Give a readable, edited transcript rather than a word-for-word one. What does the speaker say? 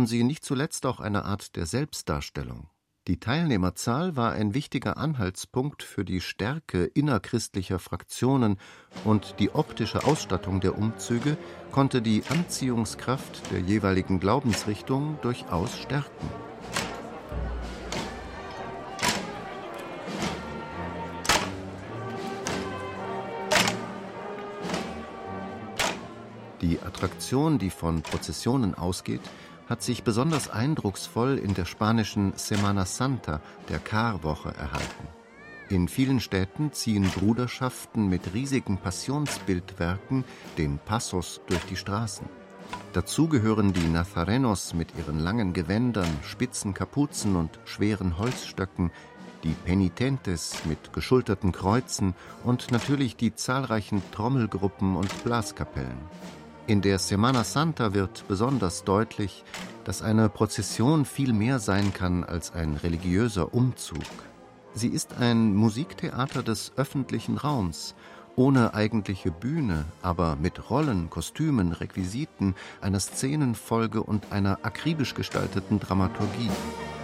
waren sie nicht zuletzt auch eine Art der Selbstdarstellung. Die Teilnehmerzahl war ein wichtiger Anhaltspunkt für die Stärke innerchristlicher Fraktionen, und die optische Ausstattung der Umzüge konnte die Anziehungskraft der jeweiligen Glaubensrichtung durchaus stärken. Die Attraktion, die von Prozessionen ausgeht, hat sich besonders eindrucksvoll in der spanischen Semana Santa, der Karwoche, erhalten. In vielen Städten ziehen Bruderschaften mit riesigen Passionsbildwerken, den Pasos, durch die Straßen. Dazu gehören die Nazarenos mit ihren langen Gewändern, spitzen Kapuzen und schweren Holzstöcken, die Penitentes mit geschulterten Kreuzen und natürlich die zahlreichen Trommelgruppen und Blaskapellen. In der Semana Santa wird besonders deutlich, dass eine Prozession viel mehr sein kann als ein religiöser Umzug. Sie ist ein Musiktheater des öffentlichen Raums, ohne eigentliche Bühne, aber mit Rollen, Kostümen, Requisiten, einer Szenenfolge und einer akribisch gestalteten Dramaturgie.